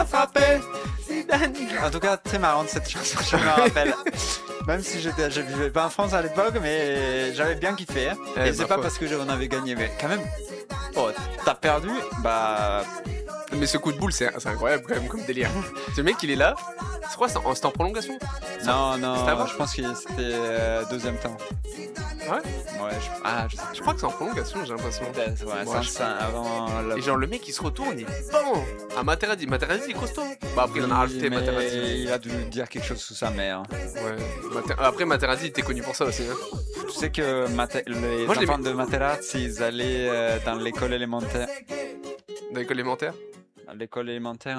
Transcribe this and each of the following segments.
frappé. Zidane. En tout cas, très marrante cette chanson, je me rappelle. Même si je vivais pas en France à l'époque, mais j'avais bien kiffé. Hein. Et c'est pas parce que on avait gagné, mais quand même. Oh, t'as perdu, bah. Mais ce coup de boule, c'est incroyable quand même comme délire. Ce mec, il est là. Je crois que c'était en prolongation. Non, je pense que c'était deuxième temps. Ouais. Ouais, je crois que c'est en prolongation, j'ai l'impression. Ouais, ça, avant. Et genre, le mec, il se retourne et bon. Ah, Materazzi, il est costaud. Bah, après, il en a rajouté Materazzi. Il a dû dire quelque chose sous sa mère. Ouais. Après, Materazzi, il était connu pour ça aussi. Hein. Tu sais que les enfants de Materazzi, ils allaient dans l'école élémentaire. Dans l'école élémentaire? L'école élémentaire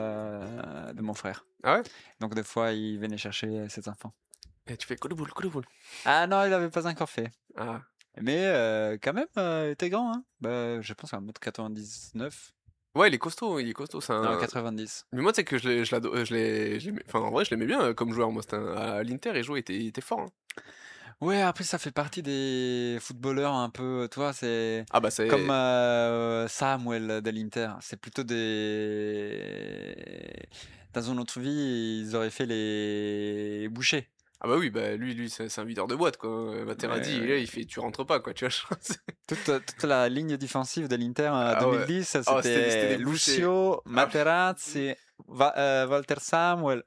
de mon frère. Ah ouais? Donc des fois, il venait chercher ses enfants. Et tu fais coup de boule. Ah non, il n'avait pas encore fait. Ah. Mais quand même, il était grand. Hein. Bah, je pense à 1m99. Ouais, il est costaud. C'est un... Non, 90. Mais moi, tu sais que enfin, en vrai, je l'aimais bien comme joueur. Moi, à l'Inter, il jouait, il était fort. Hein. Ouais, après ça fait partie des footballeurs un peu, toi, c'est c'est comme Samuel de l'Inter. C'est plutôt des... Dans une autre vie, ils auraient fait les bouchers. Ah bah oui, bah lui c'est un videur de boîte quoi. Materazzi, il fait tu rentres pas quoi, tu vois. toute la ligne défensive de l'Inter en 2010, c'était Lucio, Materazzi, Walter Samuel,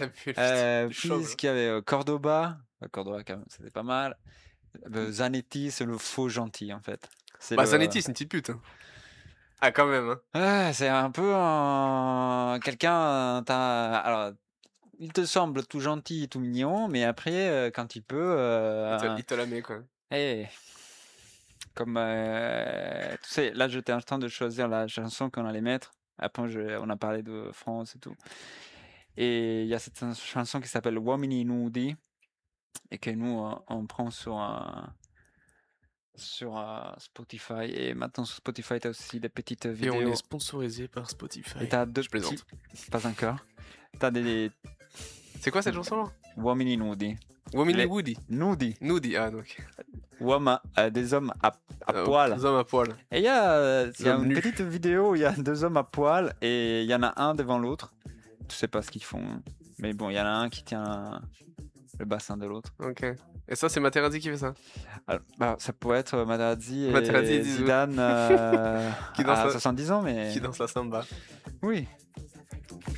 puis ce qu'il y avait Cordoba quand même, c'était pas mal. Zanetti, c'est le faux gentil en fait. Zanetti, c'est une petite pute. Hein. Ah quand même. Hein. C'est un peu quelqu'un. Alors, il te semble tout gentil, tout mignon, mais après, quand il peut, il te la met quoi. Comme tu sais, là j'étais en train de choisir la chanson qu'on allait mettre. Après, on a parlé de France et tout. Et il y a cette chanson qui s'appelle Uomini Nudi et que nous on prend sur Spotify. Et maintenant sur Spotify, tu as aussi des petites vidéos. Et on est sponsorisé par Spotify. Et tu as deux plaisante. Pas encore. Tu as des... C'est quoi cette chanson là? Uomini Nudi. Uomini Woody. Nudi, ah donc. Des hommes à poil. Des hommes à poil. Et il y a une petite vidéo où il y a deux hommes à poil et il y en a un devant l'autre. Tu sais pas ce qu'ils font. Mais bon, il y en a un qui tient le bassin de l'autre. Ok. Et ça, c'est Materazzi qui fait ça? Alors, ça pourrait être Materazzi et Zidane qui à 70 ans, mais... Qui danse la samba. Oui.